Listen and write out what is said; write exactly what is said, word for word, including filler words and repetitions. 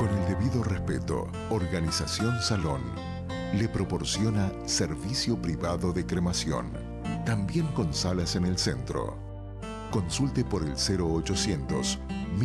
Con el debido respeto, Organización Salón le proporciona servicio privado de cremación, también con salas en el centro. Consulte por el cero ochocientos